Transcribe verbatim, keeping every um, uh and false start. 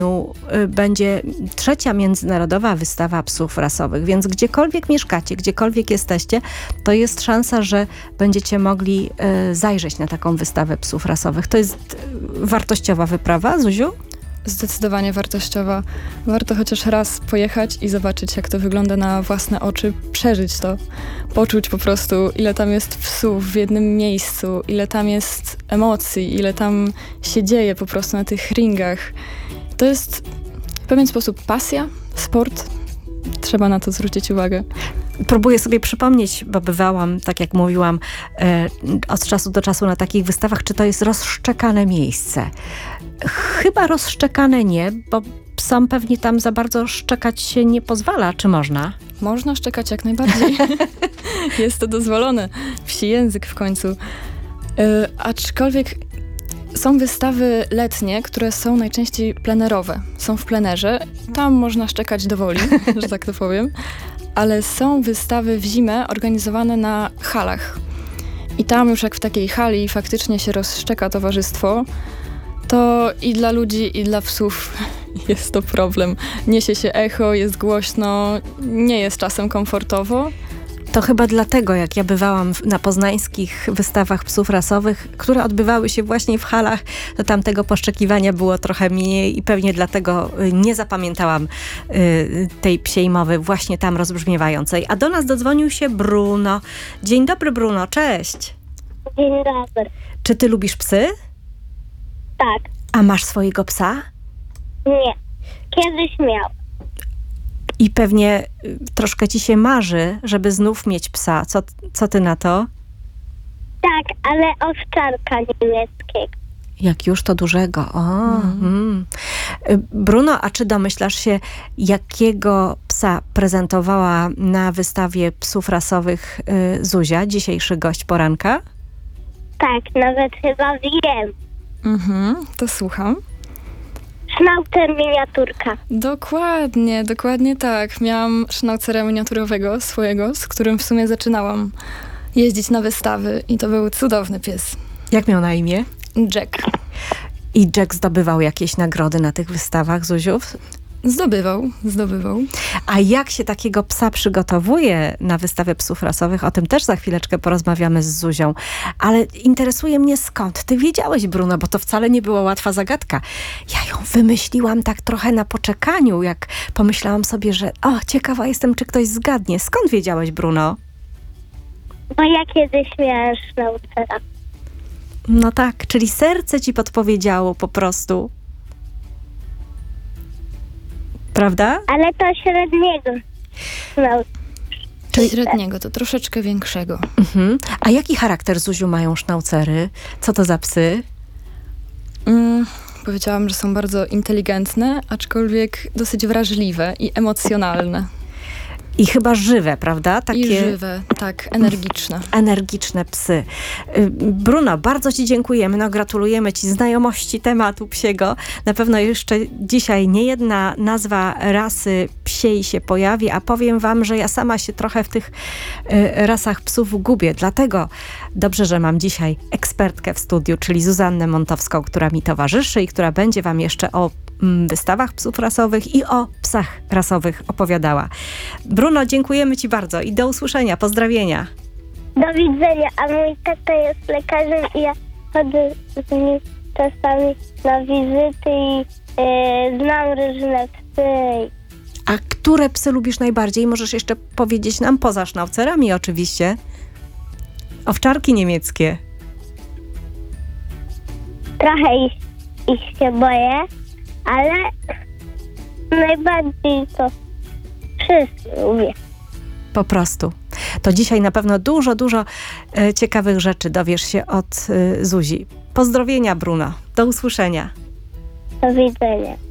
będzie trzecia międzynarodowa wystawa psów rasowych, więc gdziekolwiek mieszkacie, gdziekolwiek jesteście, to jest szansa, że będziecie mogli zajrzeć na taką wystawę psów rasowych. To jest wartościowa wyprawa, Zuziu? Zdecydowanie wartościowa. Warto chociaż raz pojechać i zobaczyć, jak to wygląda na własne oczy, przeżyć to, poczuć po prostu, ile tam jest psów w jednym miejscu, ile tam jest emocji, ile tam się dzieje po prostu na tych ringach. To jest w pewien sposób pasja, sport. Trzeba na to zwrócić uwagę. Próbuję sobie przypomnieć, bo bywałam, tak jak mówiłam, e, od czasu do czasu na takich wystawach, czy to jest rozszczekane miejsce. Chyba rozszczekane nie, bo psom pewnie tam za bardzo szczekać się nie pozwala. Czy można? Można szczekać jak najbardziej. Jest to dozwolone. Wsi język w końcu. E, aczkolwiek są wystawy letnie, które są najczęściej plenerowe. Są w plenerze. Tam można szczekać do woli, że tak to powiem. Ale są wystawy w zimę organizowane na halach. I tam już jak w takiej hali faktycznie się rozszczeka towarzystwo, to i dla ludzi, i dla psów jest to problem. Niesie się echo, jest głośno, nie jest czasem komfortowo. To chyba dlatego, jak ja bywałam na poznańskich wystawach psów rasowych, które odbywały się właśnie w halach, to tam tego poszczekiwania było trochę mniej i pewnie dlatego nie zapamiętałam y, tej psiej mowy właśnie tam rozbrzmiewającej. A do nas dodzwonił się Bruno. Dzień dobry, Bruno, cześć. Dzień dobry. Czy ty lubisz psy? Tak. A masz swojego psa? Nie. Kiedyś miał. I pewnie y, troszkę ci się marzy, żeby znów mieć psa. Co, co ty na to? Tak, ale owczarka niemieckiego. Jak już, to dużego. O, Mm. mm. Y, Bruno, a czy domyślasz się, jakiego psa prezentowała na wystawie psów rasowych y, Zuzia, dzisiejszy gość poranka? Tak, nawet chyba wiem. Mhm, to słucham. Sznaucer miniaturka. Dokładnie, dokładnie tak. Miałam sznaucera miniaturowego swojego, z którym w sumie zaczynałam jeździć na wystawy i to był cudowny pies. Jak miał na imię? Jack. I Jack zdobywał jakieś nagrody na tych wystawach, Zuziu? Zdobywał, zdobywał. A jak się takiego psa przygotowuje na wystawę psów rasowych, o tym też za chwileczkę porozmawiamy z Zuzią. Ale interesuje mnie, skąd ty wiedziałeś, Bruno, bo to wcale nie była łatwa zagadka. Ja ją wymyśliłam tak trochę na poczekaniu, jak pomyślałam sobie, że o, ciekawa jestem, czy ktoś zgadnie. Skąd wiedziałeś, Bruno? Bo ja kiedyś miałem sznaucera. No tak, czyli serce ci podpowiedziało po prostu. Prawda? Ale to średniego sznaucera. Czyli średniego, to troszeczkę większego. Mhm. A jaki charakter, Zuziu, mają sznaucery? Co to za psy? Mm, powiedziałam, że są bardzo inteligentne, aczkolwiek dosyć wrażliwe i emocjonalne. I chyba żywe, prawda? Takie I żywe, tak, energiczne. energiczne psy. Y, Bruno, bardzo ci dziękujemy. No, gratulujemy ci znajomości tematu psiego. Na pewno jeszcze dzisiaj niejedna nazwa rasy psiej się pojawi, a powiem wam, że ja sama się trochę w tych y, rasach psów gubię. Dlatego dobrze, że mam dzisiaj ekspertkę w studiu, czyli Zuzannę Montowską, która mi towarzyszy i która będzie wam jeszcze o wystawach psów rasowych i o psach rasowych opowiadała. Bruno, dziękujemy ci bardzo i do usłyszenia. Pozdrowienia. Do widzenia. A mój tata jest lekarzem i ja chodzę z nim czasami na wizyty i e, znam różne psy. A które psy lubisz najbardziej? Możesz jeszcze powiedzieć nam, poza sznaucerami oczywiście. Owczarki niemieckie. Trochę ich, ich się boję, ale najbardziej to wszystkie lubię. Po prostu. To dzisiaj na pewno dużo, dużo e, ciekawych rzeczy dowiesz się od e, Zuzi. Pozdrowienia, Bruno. Do usłyszenia. Do widzenia.